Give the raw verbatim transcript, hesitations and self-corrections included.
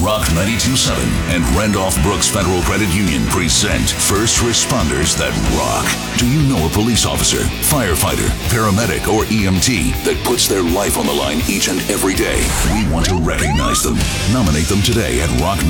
Rock ninety-two point seven and Randolph Brooks Federal Credit Union present First Responders That Rock. Do you know a police officer, firefighter, paramedic, or E M T that puts their life on the line each and every day? We want to recognize them. Nominate them today at rock